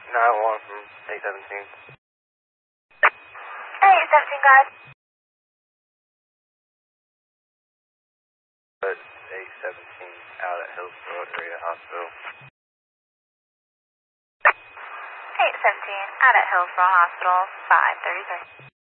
911 from 817. Hey, 17 guys. But 817 out at Hillsborough Area Hospital. 817 out at Hillsborough Hospital, 533.